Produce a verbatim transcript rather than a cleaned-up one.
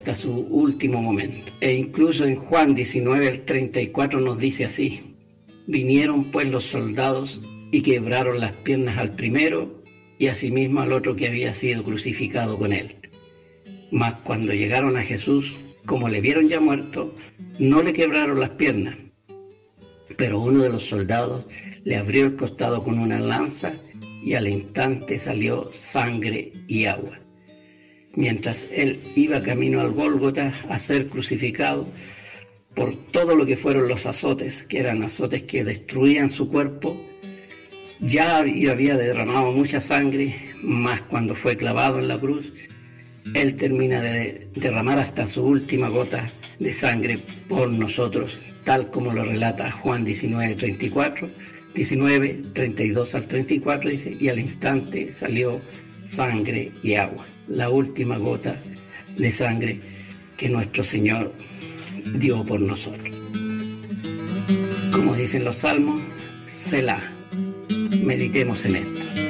hasta su último momento. E incluso en Juan diecinueve, el treinta y cuatro nos dice así: vinieron pues los soldados y quebraron las piernas al primero y asimismo al otro que había sido crucificado con él. Mas cuando llegaron a Jesús, como le vieron ya muerto, no le quebraron las piernas. Pero uno de los soldados le abrió el costado con una lanza y al instante salió sangre y agua. Mientras él iba camino al Gólgota a ser crucificado, por todo lo que fueron los azotes, que eran azotes que destruían su cuerpo, ya había derramado mucha sangre, mas cuando fue clavado en la cruz, él termina de derramar hasta su última gota de sangre por nosotros, tal como lo relata Juan diecinueve, treinta y cuatro, diecinueve, treinta y dos al treinta y cuatro, dice, y al instante salió sangre y agua, la última gota de sangre que nuestro Señor dio por nosotros. Como dicen los salmos, Selah, meditemos en esto.